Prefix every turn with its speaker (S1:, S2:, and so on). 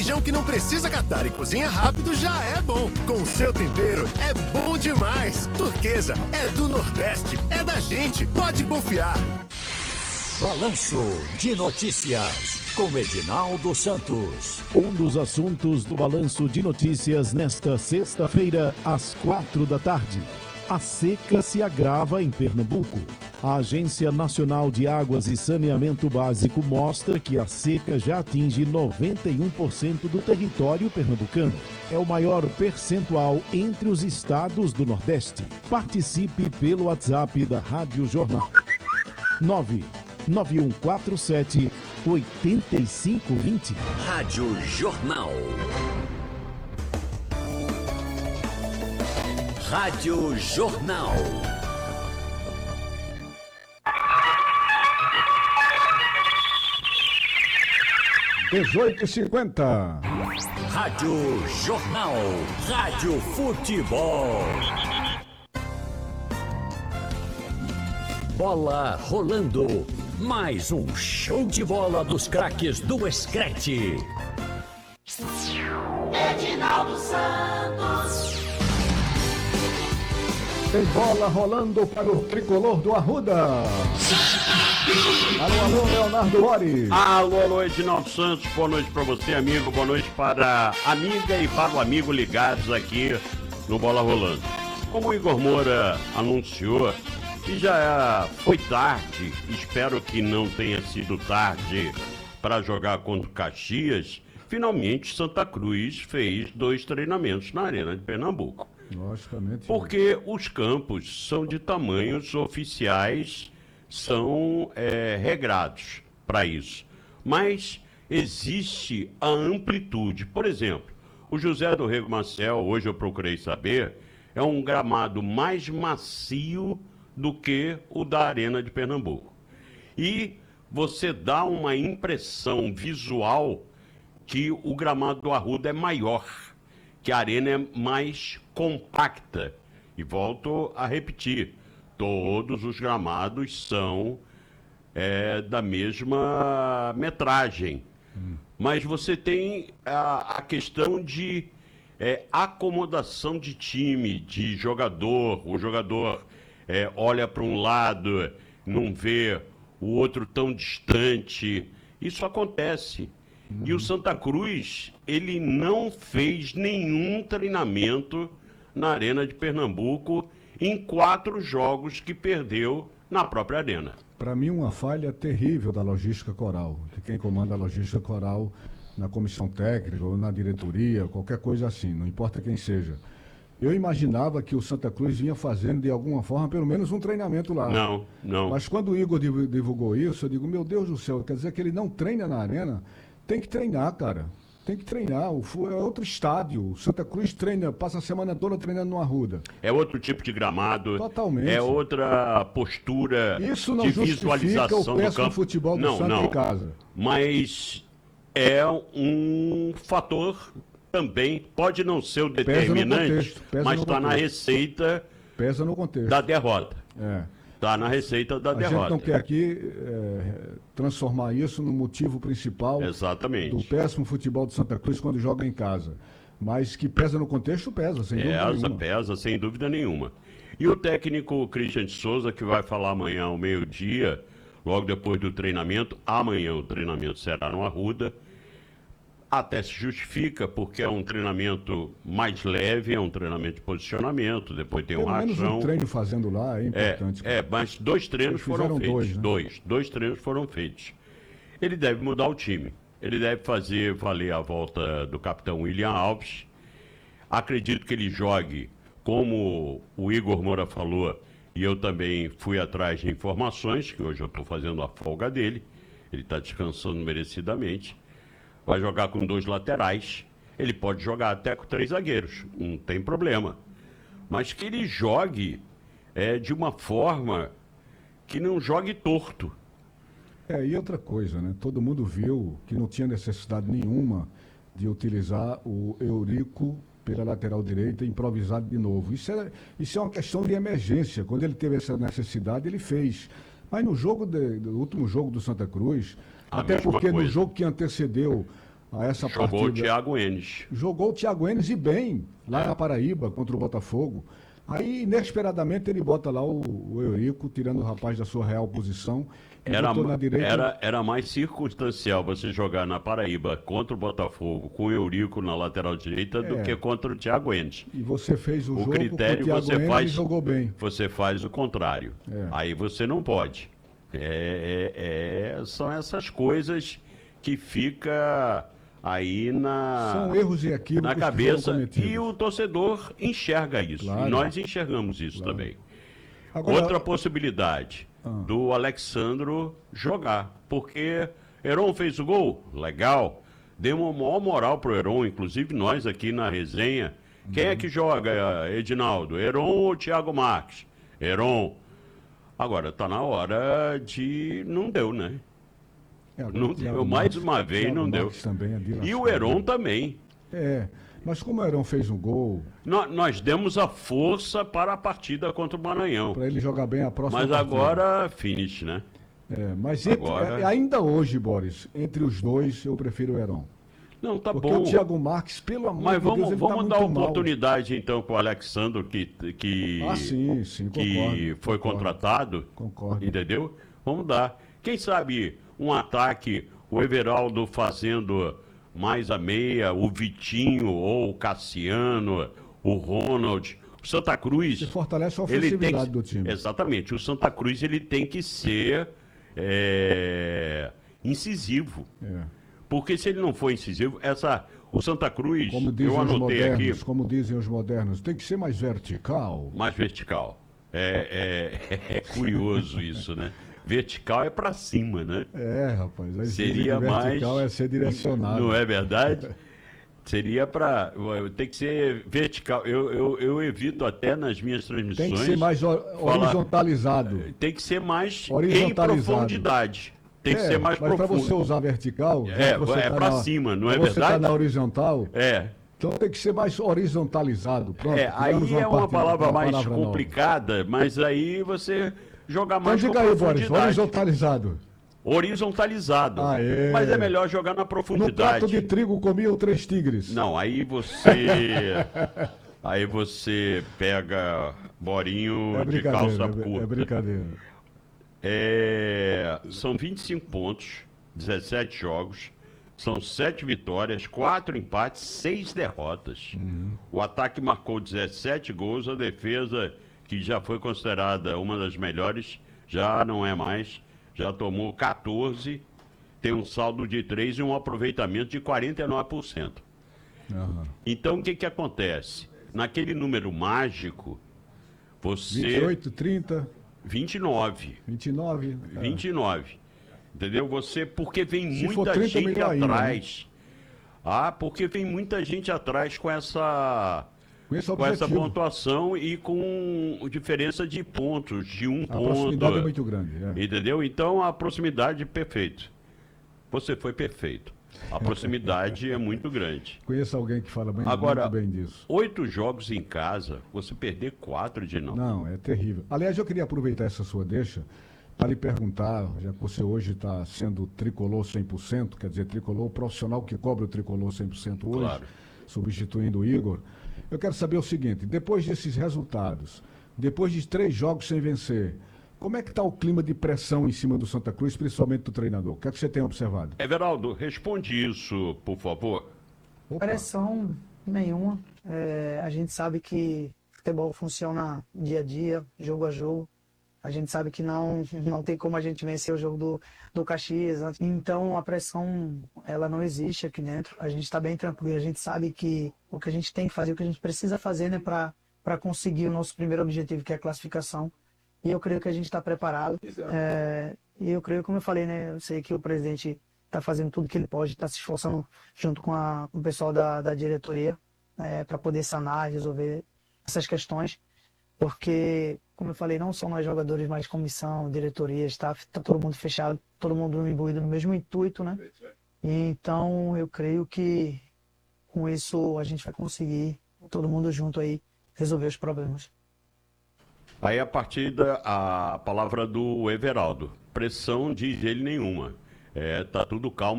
S1: feijão que não precisa catar e cozinha rápido já é bom. Com seu tempero é bom demais. Turquesa é do Nordeste, é da gente, pode confiar.
S2: Balanço de Notícias, com Edinaldo Santos.
S3: Um dos assuntos do Balanço de Notícias nesta sexta-feira, às 4 da tarde. A seca se agrava em Pernambuco. A Agência Nacional de Águas e Saneamento Básico mostra que a seca já atinge 91% do território pernambucano. É o maior percentual entre os estados do Nordeste. Participe pelo WhatsApp da Rádio Jornal. 99147-8520.
S2: Rádio Jornal. Rádio Jornal.
S4: (18h50)
S2: Rádio Jornal. Rádio Futebol. Bola rolando. Mais um show de bola dos craques do Screte.
S5: Edinaldo Santos.
S4: Tem bola rolando para o tricolor do Arruda. Alô, Leonardo Lores.
S6: Alô, Edinaldo Santos. Boa noite para você, amigo. Boa noite para a amiga e para o amigo ligados aqui no Bola Rolando. Como o Igor Moura anunciou, e já foi tarde, espero que não tenha sido tarde para jogar contra o Caxias, finalmente Santa Cruz fez 2 treinamentos na Arena de Pernambuco.
S4: Logicamente.
S6: Porque os campos são de tamanhos oficiais, são regrados para isso. Mas existe a amplitude. Por exemplo, o José do Rego Marcel, hoje eu procurei saber, é um gramado mais macio do que o da Arena de Pernambuco. E você dá uma impressão visual que o gramado do Arruda é maior, que a arena é mais compacta. E volto a repetir, todos os gramados são da mesma metragem. Mas você tem a questão de acomodação de time, de jogador. O jogador olha para um lado, não vê o outro tão distante. Isso acontece. E o Santa Cruz, ele não fez nenhum treinamento na Arena de Pernambuco em 4 jogos que perdeu na própria Arena.
S4: Para mim, uma falha terrível da logística coral, de quem comanda a logística coral na comissão técnica ou na diretoria, qualquer coisa assim, não importa quem seja. Eu imaginava que o Santa Cruz vinha fazendo, de alguma forma, pelo menos um treinamento lá.
S6: Não.
S4: Mas quando o Igor divulgou isso, eu digo, meu Deus do céu, quer dizer que ele não treina na Arena? Tem que treinar, cara. Tem que treinar. É outro estádio. O Santa Cruz treina, passa a semana toda treinando no Arruda.
S6: É outro tipo de gramado.
S4: Totalmente.
S6: É outra postura
S4: isso não
S6: de
S4: justifica
S6: visualização
S4: o
S6: do
S4: péssimo
S6: campo.
S4: futebol do Santa em casa.
S6: Mas é um fator também, pode não ser o determinante, mas está na receita da derrota. Está na receita da derrota.
S4: A gente não quer aqui transformar isso no motivo principal do péssimo futebol do Santa Cruz quando joga em casa. Mas que pesa no contexto, pesa, sem dúvida nenhuma.
S6: Pesa, sem dúvida nenhuma. E o técnico Christian de Souza, que vai falar amanhã ao meio-dia, logo depois do treinamento, amanhã o treinamento será no Arruda, até se justifica, porque é um treinamento mais leve, é um treinamento de posicionamento, depois tem uma ação.
S4: Pelo menos um treino fazendo lá é importante.
S6: Mas 2 treinos foram feitos. Dois treinos foram feitos. Ele deve mudar o time. Ele deve fazer valer a volta do capitão William Alves. Acredito que ele jogue, como o Igor Moura falou, e eu também fui atrás de informações, que hoje eu estou fazendo a folga dele. Ele está descansando merecidamente. Vai jogar com 2 laterais, ele pode jogar até com 3 zagueiros, não tem problema. Mas que ele jogue de uma forma que não jogue torto.
S4: E outra coisa, né? Todo mundo viu que não tinha necessidade nenhuma de utilizar o Eurico pela lateral direita improvisado de novo. Isso é uma questão de emergência. Quando ele teve essa necessidade, ele fez. Mas no jogo do último jogo do Santa Cruz, até porque no jogo que antecedeu a essa
S6: Jogou
S4: partida.
S6: o Thiago Enes.
S4: Jogou o Thiago Enes e bem, lá na Paraíba, contra o Botafogo. Aí, inesperadamente, ele bota lá o Eurico, tirando o rapaz da sua real posição. E botou na direita.
S6: Era mais circunstancial você jogar na Paraíba contra o Botafogo com o Eurico na lateral direita do que contra o Thiago Enes.
S4: E você fez o jogo
S6: critério
S4: com o Thiago
S6: você
S4: Enes
S6: faz,
S4: e jogou bem.
S6: Você faz o contrário. Aí você não pode. São essas coisas que fica aí
S4: São erros e equívocos
S6: na
S4: que
S6: cabeça,
S4: foram cometidos.
S6: e o torcedor enxerga isso.
S4: Claro.
S6: E nós enxergamos isso também.
S4: Agora,
S6: Outra possibilidade do Alexandro jogar, porque Heron fez o gol, legal, deu uma maior moral pro Heron, inclusive nós aqui na resenha. Quem é que joga, Edinaldo? Heron ou Thiago Marques? Heron. Agora, tá na hora de... Não deu, né? Não deu, mais uma vez não deu. E o Heron também.
S4: Mas como o Heron fez um gol...
S6: Nós demos a força para a partida contra o Maranhão.
S4: Para ele jogar bem a próxima
S6: Mas
S4: partida.
S6: agora, finish, né?
S4: Mas
S6: Agora-
S4: ainda hoje, Boris, entre os dois, eu prefiro o Heron.
S6: Não, tá
S4: Porque
S6: bom.
S4: o Thiago Marques, pelo amor
S6: Mas
S4: de Deus, ele
S6: vamos
S4: tá
S6: dar
S4: muito mal.
S6: oportunidade então para o Alexandre que
S4: Sim,
S6: que foi contratado.
S4: Concordo.
S6: Entendeu? Vamos dar. Quem sabe um ataque, o Everaldo fazendo mais a meia, o Vitinho ou o Cassiano, o Ronald, o Santa Cruz.
S4: Você fortalece a
S6: ele tem
S4: ofensividade
S6: que-
S4: do time.
S6: Exatamente. O Santa Cruz ele tem que ser incisivo. Porque se ele não for incisivo, o Santa Cruz,
S4: Como dizem
S6: eu
S4: os
S6: anotei
S4: modernos,
S6: aqui,
S4: como dizem os modernos, tem que ser mais vertical.
S6: mais vertical. É curioso isso, né? Vertical é para cima, né?
S4: Rapaz. Aí
S6: Seria
S4: vertical
S6: mais...
S4: é ser direcionado.
S6: Não é verdade? Seria para... Tem que ser vertical. Eu evito até nas minhas transmissões...
S4: Tem que ser mais horizontalizado.
S6: Tem que ser mais em
S4: Horizontalizado.
S6: profundidade. Tem que ser mais
S4: mas para você
S6: profundo.
S4: usar vertical...
S6: É para cima, não é
S4: Você está
S6: verdade?
S4: na horizontal...
S6: É.
S4: Então tem que ser mais horizontalizado. Pronto,
S6: Aí
S4: criamos
S6: é uma palavra mais
S4: palavra nova.
S6: complicada, mas aí você joga
S4: Então
S6: mais
S4: diga
S6: com
S4: aí, Boris,
S6: profundidade.
S4: horizontalizado.
S6: Horizontalizado.
S4: Aê.
S6: Mas é melhor jogar na
S4: No
S6: profundidade.
S4: prato de trigo comiam 3 tigres.
S6: Não, aí você. Aí você pega Borinho de calça curta.
S4: É brincadeira.
S6: São 25 pontos, 17 jogos, são 7 vitórias, 4 empates, 6 derrotas. O ataque marcou 17 gols, a defesa, que já foi considerada uma das melhores, já não é mais, já tomou 14, tem um saldo de 3 e um aproveitamento de 49%. Então o que acontece? Naquele número mágico, você...
S4: 28, 30,
S6: 29.
S4: 29.
S6: 29. Entendeu? Porque vem
S4: Se for
S6: muita
S4: 30,
S6: gente
S4: melhor ainda,
S6: atrás. Porque vem muita gente atrás com essa
S4: Com esse
S6: com essa
S4: objetivo.
S6: pontuação e com diferença de pontos, de um
S4: A
S6: ponto.
S4: proximidade é muito grande.
S6: Entendeu? Então a proximidade perfeito. Você foi perfeito. A proximidade é muito grande.
S4: Conheço alguém que fala
S6: Agora,
S4: muito bem disso.
S6: 8 jogos em casa, você perder 4 de não.
S4: Não, é terrível. Aliás, eu queria aproveitar essa sua deixa para lhe perguntar, já que você hoje está sendo tricolor 100%, quer dizer, tricolor profissional que cobra o tricolor 100% hoje,
S6: Claro.
S4: substituindo o Igor, eu quero saber o seguinte, depois desses resultados, depois de 3 jogos sem vencer, como é que está o clima de pressão em cima do Santa Cruz, principalmente do treinador? O que é que você tem observado?
S6: Everaldo, responde isso, por favor.
S4: Opa,
S7: Pressão nenhuma. A gente sabe que futebol funciona dia a dia, jogo a jogo. A gente sabe que não tem como a gente vencer o jogo do Caxias. Então a pressão ela não existe aqui dentro. A gente está bem tranquilo. A gente sabe que o que a gente tem que fazer, o que a gente precisa fazer, né, para conseguir o nosso primeiro objetivo, que é a classificação. E eu creio que a gente está preparado. E eu creio, como eu falei, né, eu sei que o presidente está fazendo tudo que ele pode, está se esforçando junto com o pessoal da diretoria para poder sanar, resolver essas questões. Porque, como eu falei, não são nós jogadores, mas comissão, diretoria, staff, tá todo mundo fechado, todo mundo imbuído no mesmo intuito, né? E então eu creio que com isso a gente vai conseguir, todo mundo junto aí, resolver os problemas.
S6: Aí a partida, a palavra do Everaldo. Pressão, diz ele, nenhuma. Tá tudo calmo.